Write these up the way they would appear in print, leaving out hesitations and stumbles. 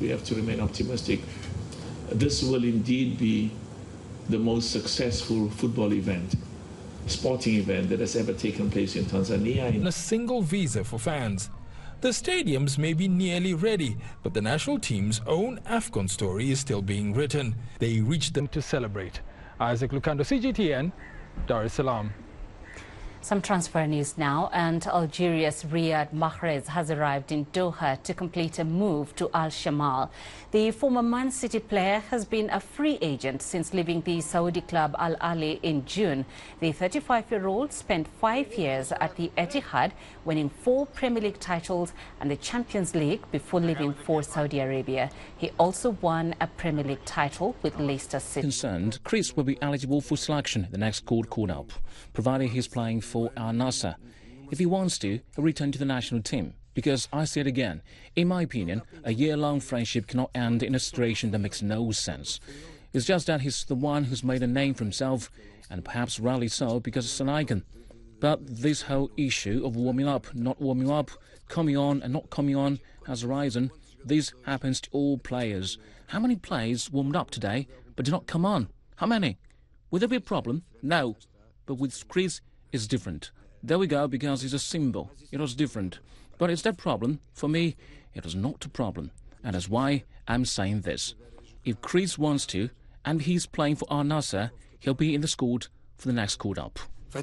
we have to remain optimistic. This will indeed be the most successful football event, sporting event that has ever taken place in Tanzania. A single visa for fans. The stadiums may be nearly ready, but the national team's own AFCON story is still being written. They reached them to celebrate. Isaac Lucando, CGTN, Dar es Salaam. Some transfer news now, and Algeria's Riyad Mahrez has arrived in Doha to complete a move to Al Shamal. The former Man City player has been a free agent since leaving the Saudi club Al Ahly in June. The 35-year-old spent 5 years at the Etihad, winning 4 Premier League titles and the Champions League before leaving for Saudi Arabia. He also won a Premier League title with Leicester City. Concerned, Chris will be eligible for selection the next call-up, provided he's playing for Al Nassr. If he wants to, he'll return to the national team. Because, I say it again, in my opinion, a year-long friendship cannot end in a situation that makes no sense. It's just that he's the one who's made a name for himself, and perhaps rightly so because it's an icon. But this whole issue of warming up, not warming up, coming on and not coming on has arisen. This happens to all players. How many players warmed up today but did not come on? How many? Would there be a problem? No. But with Chris, it's different. There we go, because he's a symbol. It was different. But it's that problem. For me, it was not a problem. And that's why I'm saying this. If Chris wants to, and he's playing for Al Nassr, he'll be in the squad for the next call-up.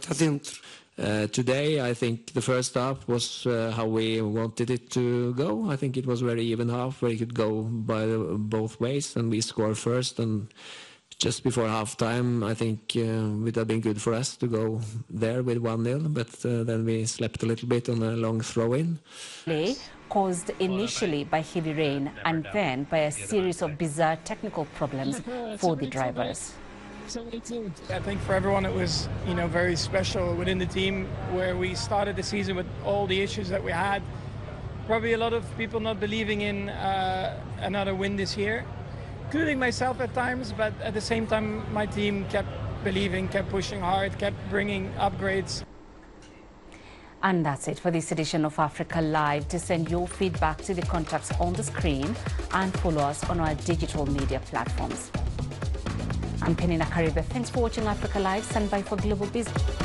Today, I think the first half was how we wanted it to go. I think it was very even half, where it could go by both ways, and we scored first. And just before half-time, I think it would have been good for us to go there with 1-0, but then we slept a little bit on a long throw-in. Caused initially by heavy rain and then by a series of bizarre technical problems for the drivers. I think for everyone it was, very special within the team, where we started the season with all the issues that we had. Probably a lot of people not believing in another win this year, including myself at times, but at the same time my team kept believing, kept pushing hard, kept bringing upgrades. And that's it for this edition of Africa Live. To send your feedback to the contacts on the screen and follow us on our digital media platforms. I'm Penina Karibe. Thanks for watching Africa Live. Stand by for Global Business.